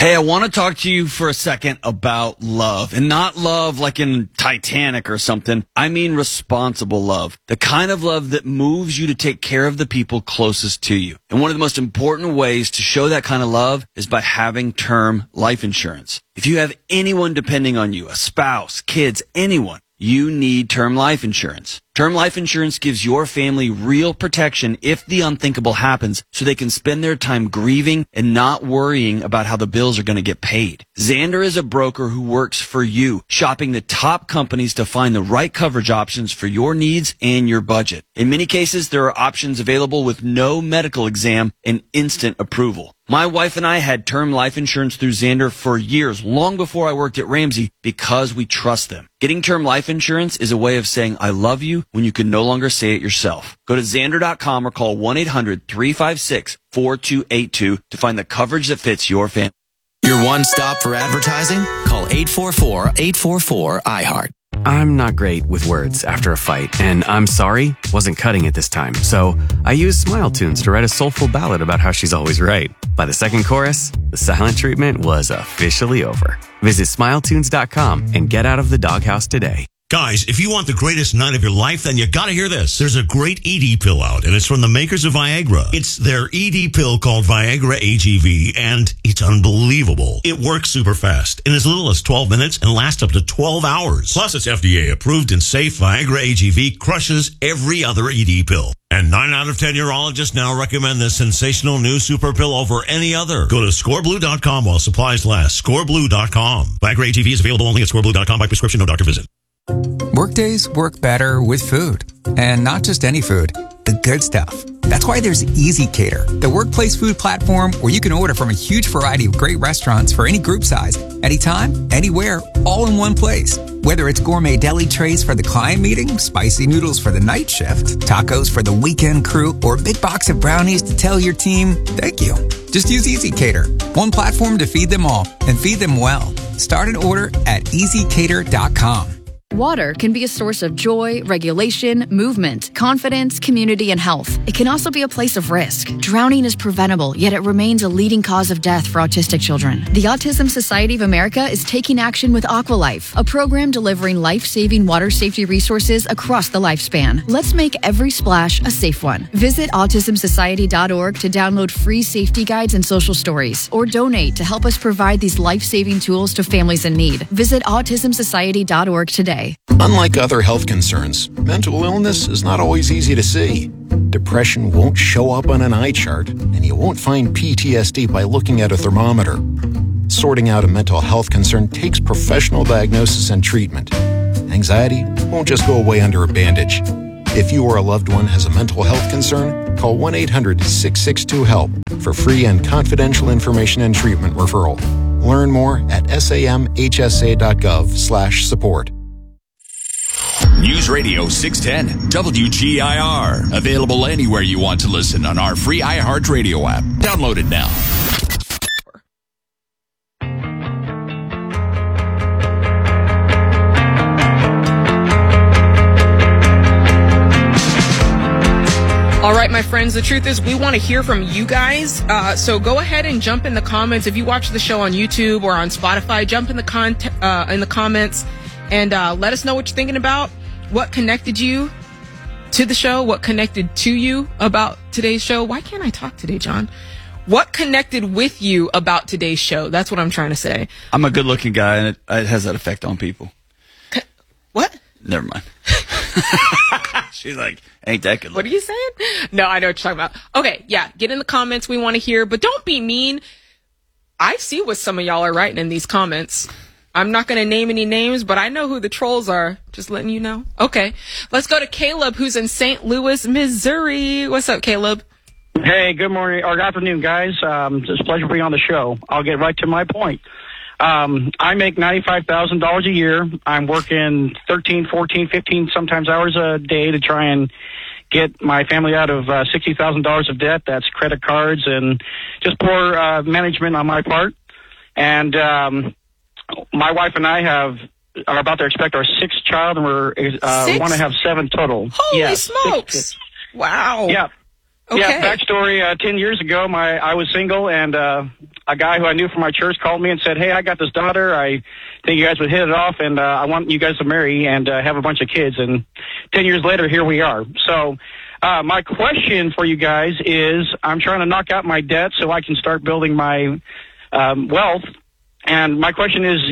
Hey, I want to talk to you for a second about love, and not love like in Titanic or something. I mean responsible love, the kind of love that moves you to take care of the people closest to you. And one of the most important ways to show that kind of love is by having term life insurance. If you have anyone depending on you, a spouse, kids, anyone, you need term life insurance. Term life insurance gives your family real protection if the unthinkable happens, so they can spend their time grieving and not worrying about how the bills are going to get paid. Xander is a broker who works for you, shopping the top companies to find the right coverage options for your needs and your budget. In many cases, there are options available with no medical exam and instant approval. My wife and I had term life insurance through Xander for years, long before I worked at Ramsey, because we trust them. Getting term life insurance is a way of saying I love you when you can no longer say it yourself. Go to Xander.com or call 1-800-356-4282 to find the coverage that fits your family. Your one stop for advertising? Call 844-844-iHeart. I'm not great with words after a fight, and I'm sorry wasn't cutting it this time. So I used Smile Tunes to write a soulful ballad about how she's always right. By the second chorus, the silent treatment was officially over. Visit SmileTunes.com and get out of the doghouse today. Guys, if you want the greatest night of your life, then you gotta hear this. There's a great ED pill out, and it's from the makers of Viagra. It's their ED pill called Viagra AGV, and it's unbelievable. It works super fast in as little as 12 minutes and lasts up to 12 hours. Plus, it's FDA approved and safe. Viagra AGV crushes every other ED pill. And 9 out of 10 urologists now recommend this sensational new super pill over any other. Go to scoreblue.com while supplies last. Scoreblue.com. Viagra AGV is available only at scoreblue.com by prescription, no doctor visit. Workdays work better with food. And not just any food, the good stuff. That's why there's Easy Cater, the workplace food platform where you can order from a huge variety of great restaurants for any group size, anytime, anywhere, all in one place. Whether it's gourmet deli trays for the client meeting, spicy noodles for the night shift, tacos for the weekend crew, or a big box of brownies to tell your team, thank you. Just use Easy Cater, one platform to feed them all and feed them well. Start an order at easycater.com. Water can be a source of joy, regulation, movement, confidence, community, and health. It can also be a place of risk. Drowning is preventable, yet it remains a leading cause of death for autistic children. The Autism Society of America is taking action with Aqualife, a program delivering life-saving water safety resources across the lifespan. Let's make every splash a safe one. Visit autismsociety.org to download free safety guides and social stories, or donate to help us provide these life-saving tools to families in need. Visit autismsociety.org today. Unlike other health concerns, mental illness is not always easy to see. Depression won't show up on an eye chart, and you won't find PTSD by looking at a thermometer. Sorting out a mental health concern takes professional diagnosis and treatment. Anxiety won't just go away under a bandage. If you or a loved one has a mental health concern, call 1-800-662-HELP for free and confidential information and treatment referral. Learn more at samhsa.gov/support. News Radio 610 WGIR. Available anywhere you want to listen on our free iHeartRadio app. Download it now. All right, my friends, the truth is we want to hear from you guys. So go ahead and jump in the comments. If you watch the show on YouTube or on Spotify, jump in the comments and let us know what you're thinking about. What connected you to the show? What connected to you about today's show? Why can't I talk today, John? What connected with you about today's show? That's what I'm trying to say. I'm a good-looking guy, and it has that effect on people. What? Never mind. She's like, ain't that good looking. What are you saying? No, I know what you're talking about. Okay, yeah, get in the comments. We want to hear, but don't be mean. I see what some of y'all are writing in these comments. I'm not going to name any names, but I know who the trolls are. Just letting you know. Okay. Let's go to Caleb, who's in St. Louis, Missouri. What's up, Caleb? Hey, good morning or good afternoon, guys. It's a pleasure being on the show. I'll get right to my point. I make $95,000 a year. I'm working 13, 14, 15, sometimes hours a day to try and get my family out of $60,000 of debt. That's credit cards and just poor management on my part. And my wife and I are about to expect our sixth child, and we're want to have 7 total. Holy smokes! Wow. Yeah. Okay. Yeah. Backstory: 10 years ago, I was single, and a guy who I knew from my church called me and said, "Hey, I got this daughter. I think you guys would hit it off, and I want you guys to marry and have a bunch of kids." And 10 years later, here we are. So my question for you guys is, I'm trying to knock out my debt so I can start building my wealth. And my question is,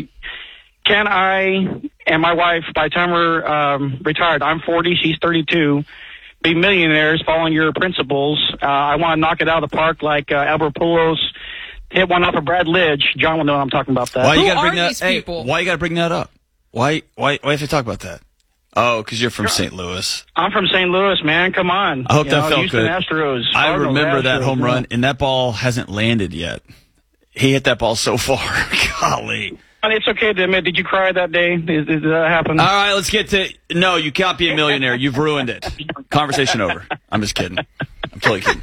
can I and my wife, by the time we're retired, I'm 40, she's 32, be millionaires following your principles? I want to knock it out of the park like Albert Pujols hit one off of Brad Lidge. John will know what I'm talking about that. Why you Who gotta bring are that? these Hey, people? why you got to bring that up? Why have to talk about that? Oh, because you're from St. Louis. I'm from St. Louis, man. Come on. I hope that felt Houston good. Astros. I Cardinals, remember that Astros, home man. run, and that ball hasn't landed yet. He hit that ball so far. Golly. And it's okay to admit, did you cry that day? Did that happen? All right, let's get to. No, you can't be a millionaire. You've ruined it. Conversation over. I'm just kidding. I'm totally kidding.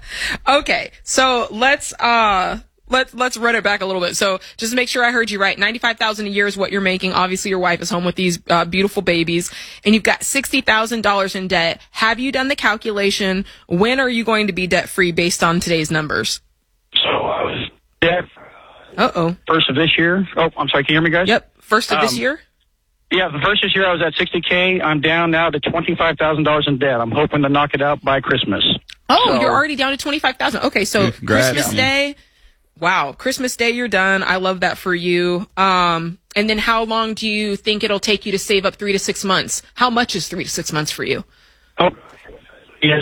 Okay, so let's run it back a little bit. So just to make sure I heard you right, $95,000 a year is what you're making. Obviously, your wife is home with these beautiful babies, and you've got $60,000 in debt. Have you done the calculation? When are you going to be debt free based on today's numbers? So I was dead. First of this year. Oh, I'm sorry. Can you hear me, guys? Yep. First of this year? Yeah, the first this year I was at $60K. I'm down now to $25,000 in debt. I'm hoping to knock it out by Christmas. Oh, So- you're already down to $25,000. Okay, so Congrats. Christmas Day. Wow, Christmas Day, you're done. I love that for you. And then how long do you think it'll take you to save up 3 to 6 months? How much is 3 to 6 months for you? Oh, yes.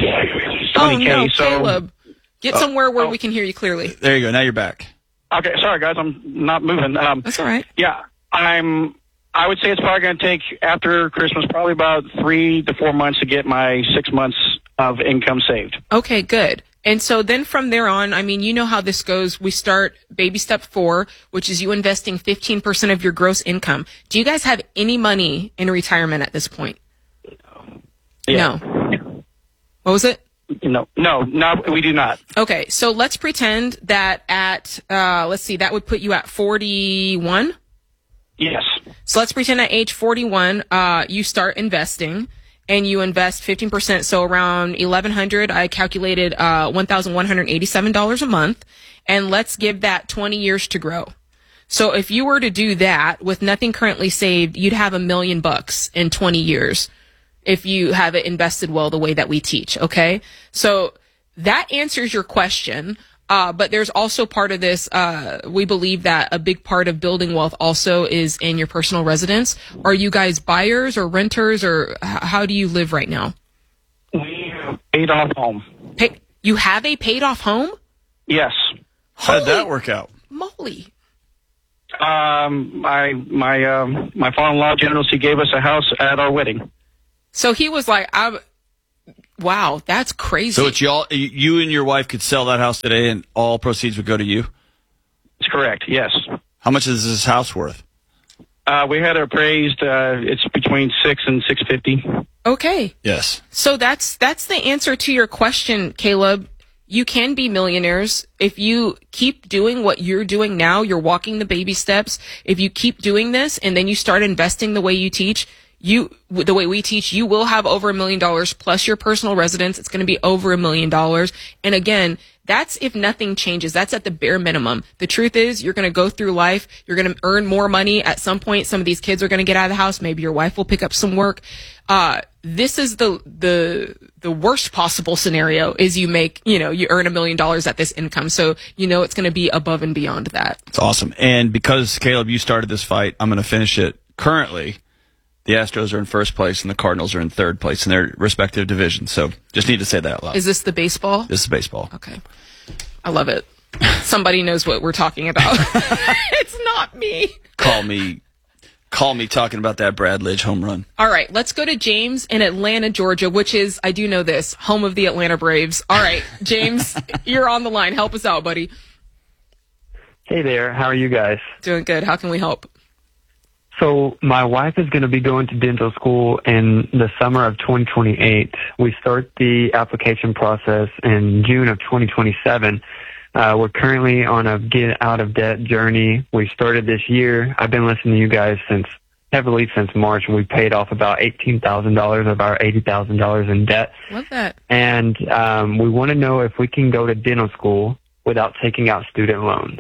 20K. Oh no, so, Caleb, get somewhere where we can hear you clearly. There you go. Now you're back. Okay, sorry guys, I'm not moving. That's all right. Yeah, I would say it's probably going to take after Christmas, probably about 3 to 4 months to get my 6 months of income saved. Okay, good. And so then from there on, I mean, you know how this goes. We start baby step 4, which is you investing 15% of your gross income. Do you guys have any money in retirement at this point? Yeah. No. What was it? No, we do not. Okay, so let's pretend that at, let's see, that would put you at 41. Yes. So let's pretend at age 41, you start investing and you invest 15%. So around $1,100, I calculated, $1,187 a month. And let's give that 20 years to grow. So if you were to do that with nothing currently saved, you'd have $1 million in 20 years. If you have it invested well the way that we teach, okay? So that answers your question. But there's also part of this, we believe that a big part of building wealth also is in your personal residence. Are you guys buyers or renters, or how do you live right now? We have paid off home. You have a paid off home? Yes. How did that work out? Moly. My father-in-law generously gave us a house at our wedding. So he was like, wow, that's crazy. So it's you and your wife could sell that house today and all proceeds would go to you? That's correct, yes. How much is this house worth? We had it appraised, it's between $600,000 and $650,000. Okay. Yes. So that's the answer to your question, Caleb. You can be millionaires if you keep doing what you're doing now. You're walking the baby steps. If you keep doing this and then you start investing the way you teach, the way we teach, you will have over $1 million plus your personal residence. It's going to be over $1 million. And again, that's if nothing changes. That's at the bare minimum. The truth is you're going to go through life. You're going to earn more money at some point. Some of these kids are going to get out of the house. Maybe your wife will pick up some work. This is the worst possible scenario is you make, you earn $1 million at this income. So, it's going to be above and beyond that. It's awesome. And because Caleb, you started this fight, I'm going to finish it. Currently, the Astros are in first place and the Cardinals are in third place in their respective divisions. So just need to say that out loud. Is this the baseball? This is baseball. Okay. I love it. Somebody knows what we're talking about. It's not me. Call me talking about that Brad Lidge home run. All right. Let's go to James in Atlanta, Georgia, which is, I do know this, home of the Atlanta Braves. All right. James, you're on the line. Help us out, buddy. Hey there. How are you guys? Doing good. How can we help? So my wife is going to be going to dental school in the summer of 2028. We start the application process in June of 2027. We're currently on a get out of debt journey. We started this year. I've been listening to you guys heavily since March, and we paid off about $18,000 of our $80,000 in debt. Love that. And we want to know if we can go to dental school without taking out student loans?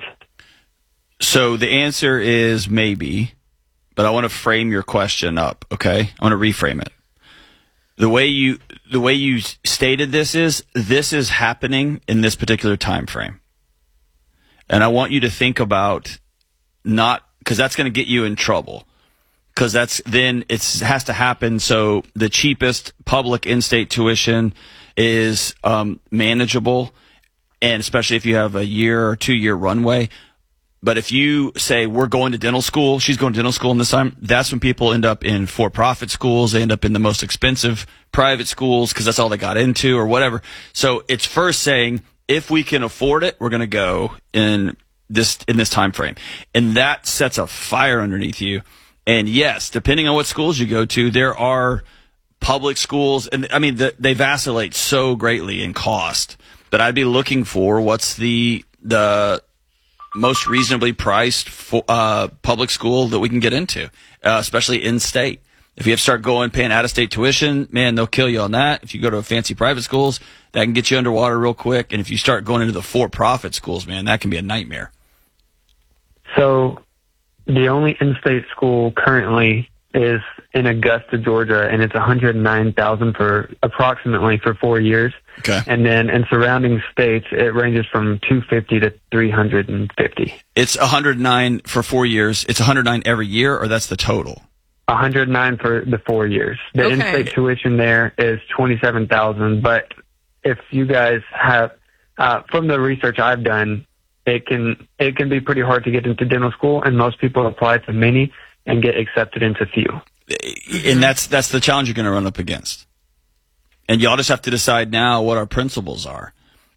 So the answer is maybe, but I want to frame your question up, okay? I want to reframe it. The way you stated this is happening in this particular time frame. And I want you to think about because that's going to get you in trouble. Because it has to happen. So the cheapest public in-state tuition is manageable, and especially if you have a year or 2 year runway. But if you say we're going to dental school, she's going to dental school in this time, that's when people end up in for-profit schools. They end up in the most expensive private schools because that's all they got into or whatever. So it's first saying, if we can afford it, we're going to go in this time frame. And that sets a fire underneath you. And yes, depending on what schools you go to, there are public schools, and I mean, they vacillate so greatly in cost that I'd be looking for what's the most reasonably priced public school that we can get into, especially in state. If you have to start paying out-of-state tuition, man, they'll kill you on that. If you go to fancy private schools, that can get you underwater real quick. And if you start going into the for-profit schools, man, that can be a nightmare. So the only in-state school currently is in Augusta, Georgia, and it's $109,000 approximately for 4 years. Okay. And then in surrounding states, it ranges from $250 to $350. It's $109 for 4 years. It's $109 every year, or that's the total? $109 for the 4 years. The in-state tuition there is $27,000. But if you guys have, from the research I've done, it can be pretty hard to get into dental school, and most people apply to many and get accepted into few. And that's the challenge you're going to run up against. And y'all just have to decide now what our principles are.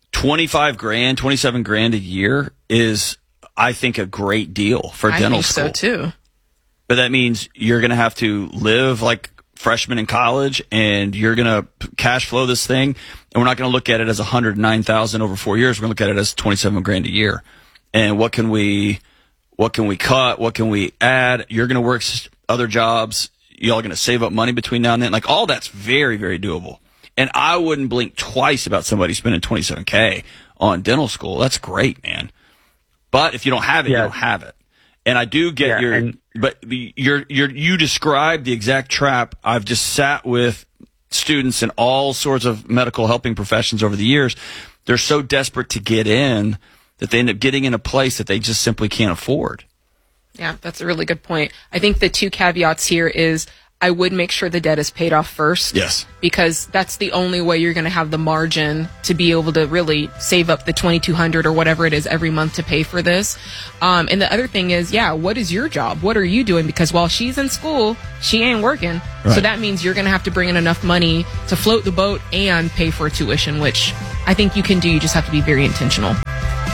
$27,000 a year is, I think, a great deal for dental school. I think so too. But that means you're going to have to live like freshmen in college, and you're going to cash flow this thing. And we're not going to look at it as $109,000 over 4 years. We're going to look at it as $27,000 a year. And what can we cut? What can we add? You're going to work other jobs. Y'all are going to save up money between now and then. Like, all that's very, very doable. And I wouldn't blink twice about somebody spending $27,000 on dental school. That's great, man. But if you don't have it, you don't have it. And I do get you described the exact trap. I've just sat with students in all sorts of medical helping professions over the years. They're so desperate to get in that they end up getting in a place that they just simply can't afford. Yeah, that's a really good point. I think the two caveats here is I would make sure the debt is paid off first. Yes. Because that's the only way you're going to have the margin to be able to really save up the $2,200 or whatever it is every month to pay for this. And the other thing is, what is your job? What are you doing? Because while she's in school, she ain't working. Right. So that means you're going to have to bring in enough money to float the boat and pay for tuition, which I think you can do. You just have to be very intentional.